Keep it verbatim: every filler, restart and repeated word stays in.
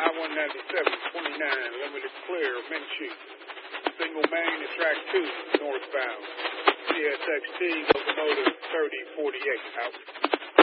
I one ninety-seven twenty-nine, limited clear, Menchie. Single main to track two, northbound. C S X T, locomotive thirty forty-eight, out.